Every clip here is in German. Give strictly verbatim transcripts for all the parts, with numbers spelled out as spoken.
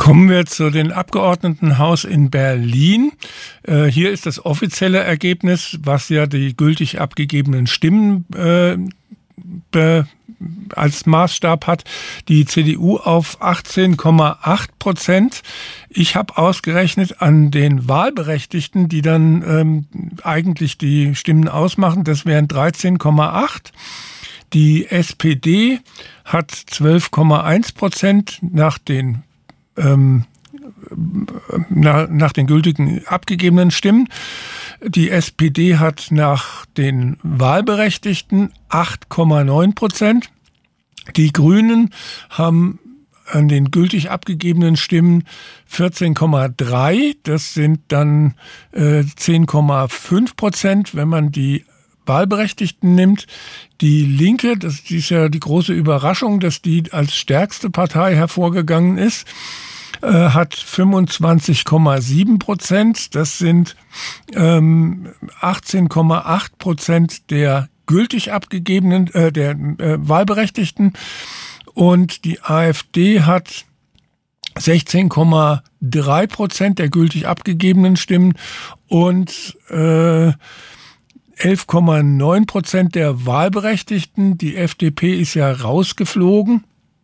Kommen wir zu den Abgeordnetenhaus in Berlin. Äh, hier ist das offizielle Ergebnis, was ja die gültig abgegebenen Stimmen äh, be, als Maßstab hat. Die C D U auf achtzehn Komma acht Prozent. Ich habe ausgerechnet an den Wahlberechtigten, die dann ähm, eigentlich die Stimmen ausmachen, das wären dreizehn Komma acht. Die S P D hat zwölf Komma eins Prozent nach den ähm, nach, nach den gültigen abgegebenen Stimmen. Die S P D hat nach den Wahlberechtigten acht Komma neun Prozent. Die Grünen haben an den gültig abgegebenen Stimmen vierzehn Komma drei. Das sind dann äh, zehn Komma fünf Prozent, wenn man die Wahlberechtigten nimmt. Die Linke, das ist ja die große Überraschung, dass die als stärkste Partei hervorgegangen ist, äh, hat fünfundzwanzig Komma sieben Prozent. Das sind ähm, achtzehn Komma acht Prozent der gültig abgegebenen, äh, der äh, Wahlberechtigten. Und die AfD hat sechzehn Komma drei Prozent der gültig abgegebenen Stimmen und äh, elf Komma neun Prozent der Wahlberechtigten. Die F D P ist ja rausgeflogen.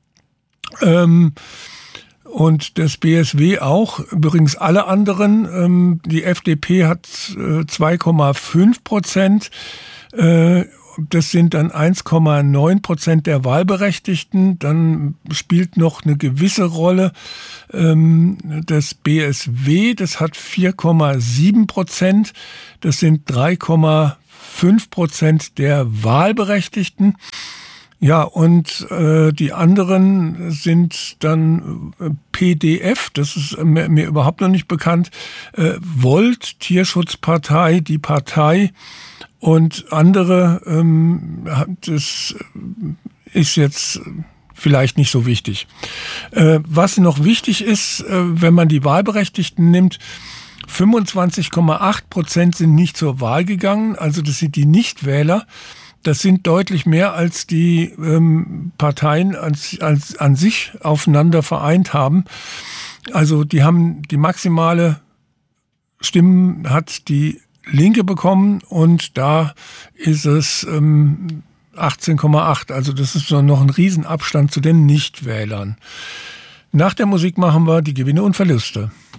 Ähm, und das B S W auch. Übrigens alle anderen. Ähm, die F D P hat äh, zwei Komma fünf Prozent. Äh, das sind dann eins Komma neun Prozent der Wahlberechtigten. Dann spielt noch eine gewisse Rolle ähm, das B S W. Das hat vier Komma sieben Prozent. Das sind drei Komma fünf Prozent der Wahlberechtigten. Ja, und äh, die anderen sind dann äh, P D F, das ist mir, mir überhaupt noch nicht bekannt, äh, Volt, Tierschutzpartei, die Partei und andere, ähm, das ist jetzt vielleicht nicht so wichtig. Äh, was noch wichtig ist, äh, wenn man die Wahlberechtigten nimmt, fünfundzwanzig Komma acht Prozent sind nicht zur Wahl gegangen, also das sind die Nichtwähler. Das sind deutlich mehr, als die ähm, Parteien als, als, an sich aufeinander vereint haben. Also die haben die maximale Stimmen hat die Linke bekommen und da ist es ähm, achtzehn Komma acht. Also das ist noch ein Riesenabstand zu den Nichtwählern. Nach der Musik machen wir die Gewinne und Verluste.